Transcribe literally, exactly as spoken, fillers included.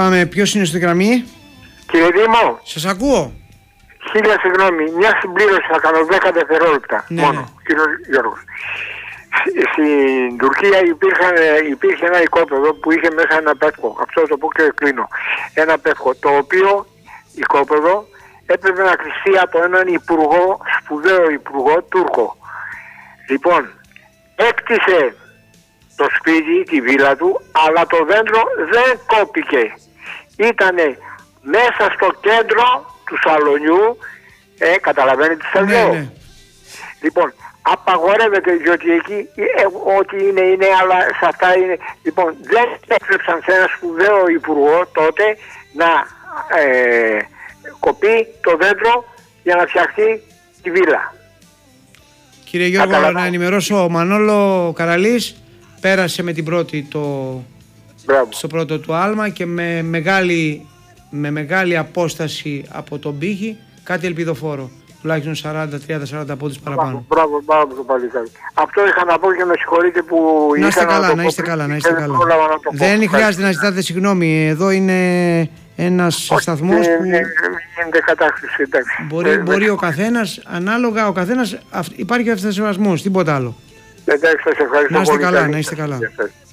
Πάμε, ποιος είναι στη γραμμή? Κύριε Δήμο, Σας ακούω. χίλια συγγνώμη, μια συμπλήρωση θα κάνω δέκα δευτερόλεπτα Ναι, μόνο, ναι. κύριο Γιώργος. Στην Τουρκία υπήρχαν, υπήρχε ένα οικόπεδο που είχε μέσα ένα πεύκο, αυτό το πω και κλείνω. Ένα πεύκο, το οποίο οικόπεδο έπρεπε να κλειστεί από έναν υπουργό, σπουδαίο υπουργό Τούρκο. Λοιπόν, έκτισε το σπίτι, τη βίλα του, αλλά το δέντρο δεν κόπηκε. Ήτανε μέσα στο κέντρο του σαλονιού, ε, καταλαβαίνετε τι σας Ναι, λέω. ναι. Λοιπόν, απαγορεύεται, διότι εκεί ε, ό,τι είναι είναι, αλλά σε αυτά είναι. Λοιπόν, δεν έπρεψαν σε ένα σπουδαίο υπουργό τότε να ε, κοπεί το δέντρο για να φτιαχτεί τη βίλα. Κύριε Γιώργο, Καταλαβαίνω. να ενημερώσω, ο Μανόλο Καραλής πέρασε με την πρώτη το, Μπράβο. στο πρώτο του άλμα και με μεγάλη, με μεγάλη απόσταση από τον πύχη, κάτι ελπιδοφόρο. Τουλάχιστον σαράντα τριάντα σαράντα πόντους παραπάνω. Μπράβο, μπράβο το παλικάρι. Αυτό είχα να πω και με συγχωρείτε που Να είστε ήθελα καλά, το να πω είστε πριν καλά, να και είστε δεν καλά. πρόλαβα να το πω. Δεν χρειάζεται να ζητάτε συγγνώμη. Εδώ είναι ένας Όχι, σταθμός ε, που ε, ε, γίνεται κατάχρηση, εντάξει. μπορεί, Ε, μπορεί δεν- ο καθένας, ανάλογα ο καθένας, αυ- υπάρχει αυτοσεβασμός, τίποτα άλλο. Εντάξει, σας ευχαριστώ Να είστε πολύ. καλά, Καλή να είστε σας. καλά. Γεια σας.